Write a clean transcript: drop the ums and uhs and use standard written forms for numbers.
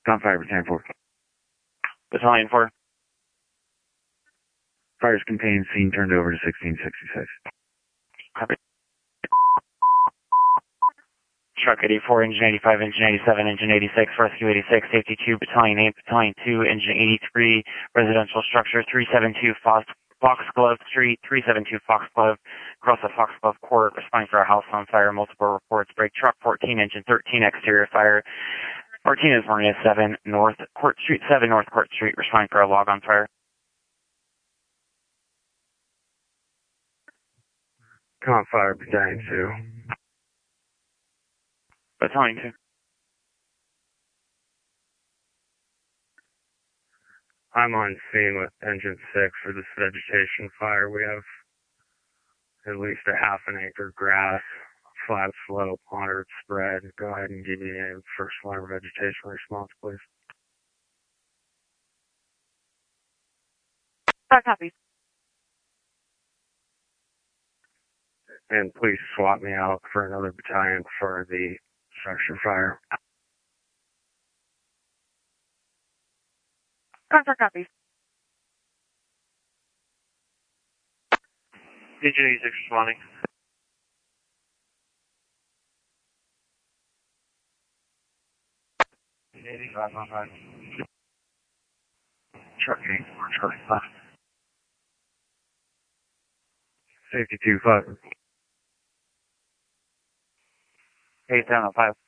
Gunfire, Battalion 4. Battalion 4. Fires contained, scene turned over to 1666. Copy. Truck 84, Engine 85, Engine 87, Engine 86, Rescue 86, Safety 2, Battalion 8, Battalion 2, Engine 83, Residential Structure 372, Foxglove Street, 372 Foxglove, across the Foxglove Court, responding for a house on fire, multiple reports, brake truck 14, Engine 13, exterior fire, Martinez Marina 7, North Court Street, 7 North Court Street, responding for a log on fire. Gunfire, Battalion 2. Battalion 2. I'm on scene with Engine 6 for this vegetation fire. We have at least a half an acre grass, flat slope, moderate spread. Go ahead and give me a first line vegetation response, please. Copy. And please swap me out for another battalion for the structure fire. Contract copies. Engine 86 responding. Truck 84, Charlie 5. Safety 2, 5. 8705.